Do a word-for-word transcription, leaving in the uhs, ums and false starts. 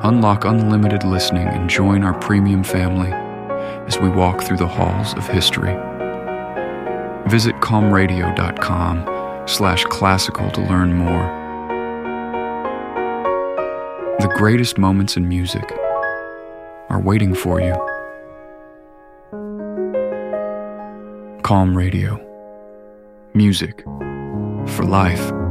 Unlock unlimited listening and join our premium family as we walk through the halls of history. Visit calmradio.com slash classical to learn more. The greatest moments in music are waiting for you. Calm Radio. Music for life.